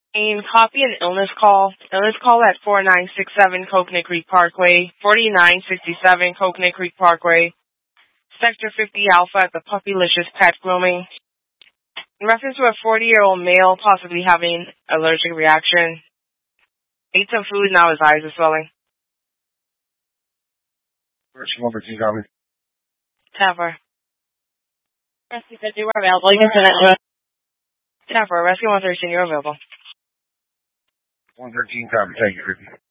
And copy an illness call. Illness call at 4967 Coconut Creek Parkway, 4967 Coconut Creek Parkway, Sector 50 Alpha at the Puppylicious Pet Grooming. In reference to a 40-year-old male possibly having allergic reaction. Ate some food, now his eyes are swelling. Rescue 113, copy. Taffer. Rescue 50, we're available. You can send it to us. Taffer, Rescue 113, you're available. 113, copy. Thank you, 50.